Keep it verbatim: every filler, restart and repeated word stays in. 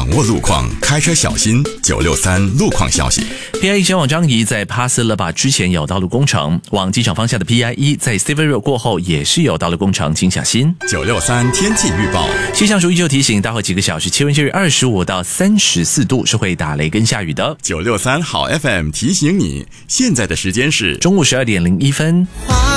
掌握路况，开车小心。九六三路况消息 P I E 前往张仪在帕斯勒巴之前有道路工程，往机场方向的 P I E 在 Stevero 过后也是有道路工程，请小心。 九六三天气预报， 气象署依旧提醒，待会几个小时气温介于二十五到三十四度，是会打雷跟下雨的。 九六三好 F M 提醒你，现在的时间是中午十二点零一分。